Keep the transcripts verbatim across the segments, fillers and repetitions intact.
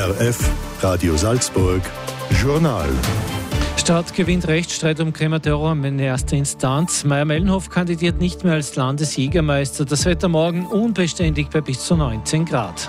O R F, Radio Salzburg, Journal. Stadt gewinnt Rechtsstreit um Krematorium in erster Instanz. Mayr-Melnhof kandidiert nicht mehr als Landesjägermeister. Das Wetter morgen unbeständig bei bis zu neunzehn Grad.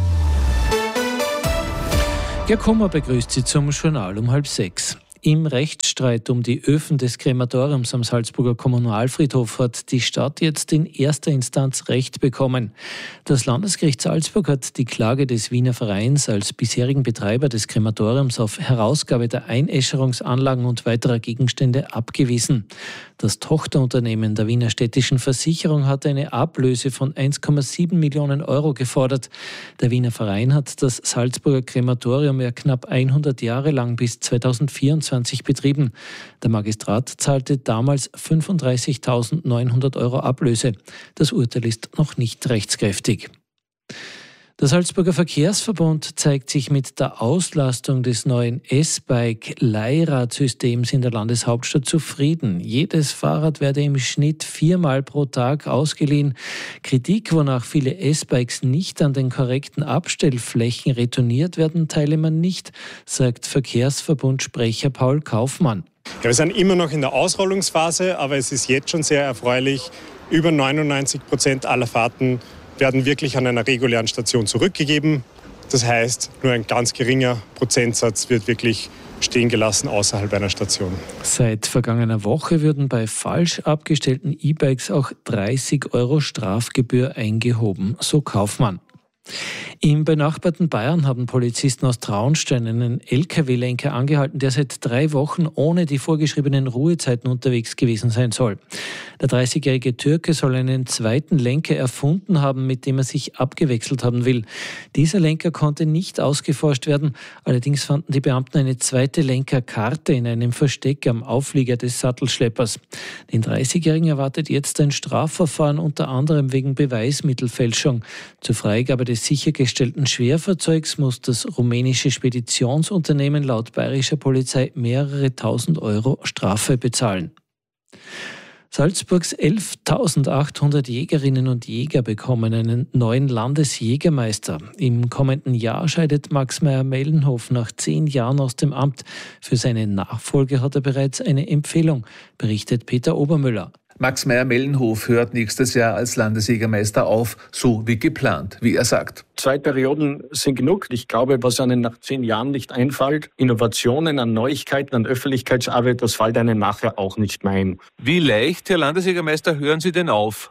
Gerd Kummer begrüßt Sie zum Journal um halb sechs. Im Rechtsstreit um die Öfen des Krematoriums am Salzburger Kommunalfriedhof hat die Stadt jetzt in erster Instanz Recht bekommen. Das Landesgericht Salzburg hat die Klage des Wiener Vereins als bisherigen Betreiber des Krematoriums auf Herausgabe der Einäscherungsanlagen und weiterer Gegenstände abgewiesen. Das Tochterunternehmen der Wiener Städtischen Versicherung hat eine Ablöse von eins Komma sieben Millionen Euro gefordert. Der Wiener Verein hat das Salzburger Krematorium ja knapp hundert Jahre lang bis zweitausendvierundzwanzig betrieben. Der Magistrat zahlte damals fünfunddreißigtausendneunhundert Euro Ablöse. Das Urteil ist noch nicht rechtskräftig. Der Salzburger Verkehrsverbund zeigt sich mit der Auslastung des neuen S-Bike-Leihrad-Systems in der Landeshauptstadt zufrieden. Jedes Fahrrad werde im Schnitt viermal pro Tag ausgeliehen. Kritik, wonach viele S-Bikes nicht an den korrekten Abstellflächen retourniert werden, teile man nicht, sagt Verkehrsverbundsprecher Paul Kaufmann. Ja, wir sind immer noch in der Ausrollungsphase, aber es ist jetzt schon sehr erfreulich. Über neunundneunzig Prozent aller Fahrten werden wirklich an einer regulären Station zurückgegeben. Das heißt, nur ein ganz geringer Prozentsatz wird wirklich stehen gelassen außerhalb einer Station. Seit vergangener Woche würden bei falsch abgestellten E-Bikes auch dreißig Euro Strafgebühr eingehoben, so Kaufmann. Im benachbarten Bayern haben Polizisten aus Traunstein einen L K W-Lenker angehalten, der seit drei Wochen ohne die vorgeschriebenen Ruhezeiten unterwegs gewesen sein soll. Der dreißigjährige Türke soll einen zweiten Lenker erfunden haben, mit dem er sich abgewechselt haben will. Dieser Lenker konnte nicht ausgeforscht werden. Allerdings fanden die Beamten eine zweite Lenkerkarte in einem Versteck am Auflieger des Sattelschleppers. Den dreißigjährigen erwartet jetzt ein Strafverfahren, unter anderem wegen Beweismittelfälschung. Zur Freigabe des sichergestellten Schwerfahrzeugs muss das rumänische Speditionsunternehmen laut bayerischer Polizei mehrere tausend Euro Strafe bezahlen. Salzburgs elftausendachthundert Jägerinnen und Jäger bekommen einen neuen Landesjägermeister. Im kommenden Jahr scheidet Max Mayr-Melnhof nach zehn Jahren aus dem Amt. Für seine Nachfolge hat er bereits eine Empfehlung, berichtet Peter Obermüller. Max Mayr-Melnhof hört nächstes Jahr als Landesjägermeister auf, so wie geplant, wie er sagt. Zwei Perioden sind genug. Ich glaube, was einem nach zehn Jahren nicht einfällt, Innovationen an Neuigkeiten, an Öffentlichkeitsarbeit, das fällt einem nachher auch nicht mehr ein. Wie leicht, Herr Landesjägermeister, hören Sie denn auf?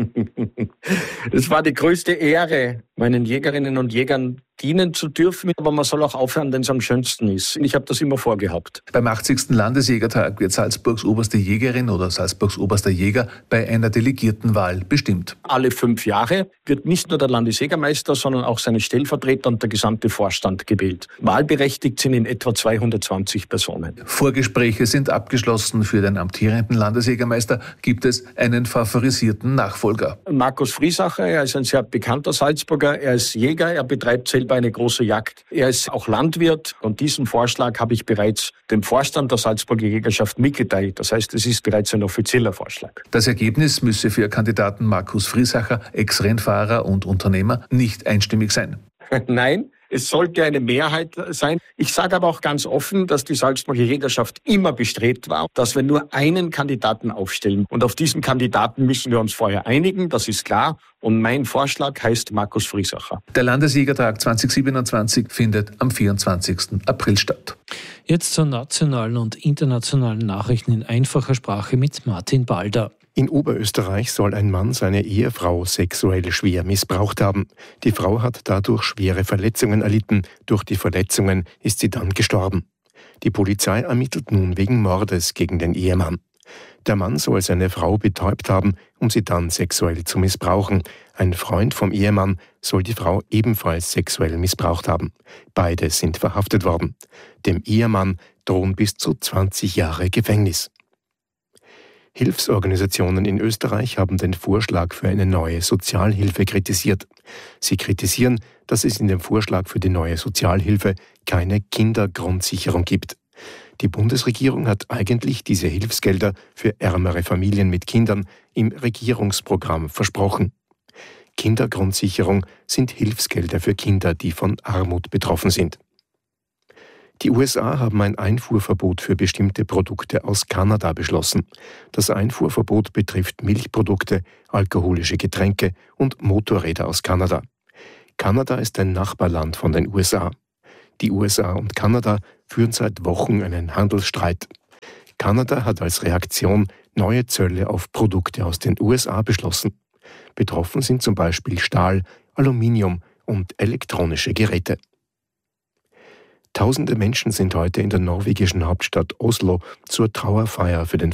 Es war die größte Ehre, meinen Jägerinnen und Jägern dienen zu dürfen, aber man soll auch aufhören, wenn es am schönsten ist. Ich habe das immer vorgehabt. Beim achtzigsten Landesjägertag wird Salzburgs oberste Jägerin oder Salzburgs oberster Jäger bei einer Delegiertenwahl bestimmt. Alle fünf Jahre wird nicht nur der Landesjägermeister, sondern auch seine Stellvertreter und der gesamte Vorstand gewählt. Wahlberechtigt sind in etwa zweihundertzwanzig Personen. Vorgespräche sind abgeschlossen. Für den amtierenden Landesjägermeister gibt es einen favorisierten Nachfolger. Markus Friesacher, er ist ein sehr bekannter Salzburger. Er ist Jäger, er betreibt selber eine große Jagd. Er ist auch Landwirt und diesen Vorschlag habe ich bereits dem Vorstand der Salzburger Jägerschaft mitgeteilt. Das heißt, es ist bereits ein offizieller Vorschlag. Das Ergebnis müsse für Kandidaten Markus Friesacher, Ex-Rennfahrer und Unternehmer, nicht einstimmig sein. Nein, es sollte eine Mehrheit sein. Ich sage aber auch ganz offen, dass die Salzburger Jägerschaft immer bestrebt war, dass wir nur einen Kandidaten aufstellen. Und auf diesen Kandidaten müssen wir uns vorher einigen, das ist klar. Und mein Vorschlag heißt Markus Friesacher. Der Landesjägertag zweitausendsiebenundzwanzig findet am vierundzwanzigsten April statt. Jetzt zu nationalen und internationalen Nachrichten in einfacher Sprache mit Martin Balder. In Oberösterreich soll ein Mann seine Ehefrau sexuell schwer missbraucht haben. Die Frau hat dadurch schwere Verletzungen erlitten. Durch die Verletzungen ist sie dann gestorben. Die Polizei ermittelt nun wegen Mordes gegen den Ehemann. Der Mann soll seine Frau betäubt haben, um sie dann sexuell zu missbrauchen. Ein Freund vom Ehemann soll die Frau ebenfalls sexuell missbraucht haben. Beide sind verhaftet worden. Dem Ehemann drohen bis zu zwanzig Jahre Gefängnis. Hilfsorganisationen in Österreich haben den Vorschlag für eine neue Sozialhilfe kritisiert. Sie kritisieren, dass es in dem Vorschlag für die neue Sozialhilfe keine Kindergrundsicherung gibt. Die Bundesregierung hat eigentlich diese Hilfsgelder für ärmere Familien mit Kindern im Regierungsprogramm versprochen. Kindergrundsicherung sind Hilfsgelder für Kinder, die von Armut betroffen sind. Die U S A haben ein Einfuhrverbot für bestimmte Produkte aus Kanada beschlossen. Das Einfuhrverbot betrifft Milchprodukte, alkoholische Getränke und Motorräder aus Kanada. Kanada ist ein Nachbarland von den U S A. Die U S A und Kanada führen seit Wochen einen Handelsstreit. Kanada hat als Reaktion neue Zölle auf Produkte aus den U S A beschlossen. Betroffen sind zum Beispiel Stahl, Aluminium und elektronische Geräte. Tausende Menschen sind heute in der norwegischen Hauptstadt Oslo zur Trauerfeier für den